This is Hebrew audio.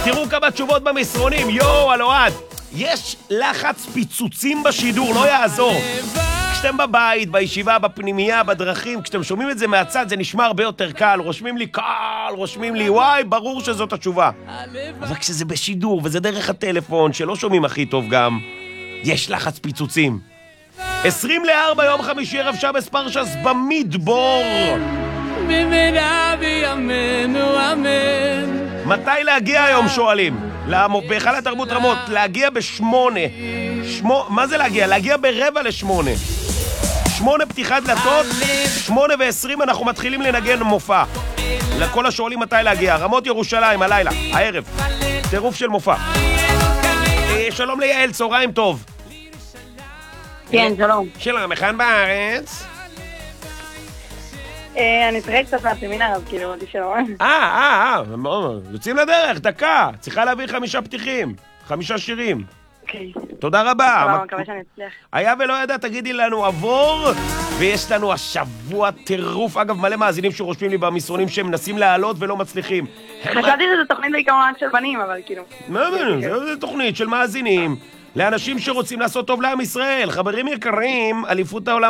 תראו כמה תשובות במסרונים, יואו, על אוהד. יש לחץ פיצוצים בשידור, לא יעזור. כשאתם בבית, בישיבה, בפנימייה, בדרכים, כשאתם שומעים את זה מהצד, זה נשמע הרבה יותר קל. רושמים לי קל, רושמים לי וואי, ברור שזאת התשובה. אבל כשזה בשידור, וזה דרך הטלפון, שלא שומעים הכי טוב גם, יש לחץ פיצוצים. 3:40 יום חמישי ערב שבס פרשס במדבור. מתי להגיע היום שואלים? בהיכל התרבות רמות, להגיע ב8. מה זה להגיע? להגיע ב7:45. 8 פתיחת דלתות, 8:20 אנחנו מתחילים לנגן מופע. לכל השואלים מתי להגיע. רמות ירושלים, הלילה, הערב. טירוף של מופע. שלום ליעל, צהריים טוב. כן, שלום. שלום, מכאן בארץ? אני צריך קצת מהסמינר, אז כאילו, אותי שלום. יוצאים לדרך, דקה. צריכה להביא 5 פתיחים, 5 שירים. אוקיי. תודה רבה. תודה, מקווה שאני אצליח. היה ולא ידע, תגידי לנו עבור, ויש לנו השבוע טירוף. אגב, מלא מאזינים שרושמים לי במסרונים שהם מנסים לעלות ולא מצליחים. חשבתי שזה תוכנית בעיקרון רק של בנים, אבל כאילו... זה תוכנית של מאזינים לאנשים שרוצים לעשות טוב לעם ישראל. חברים יקרים, אליפות העולם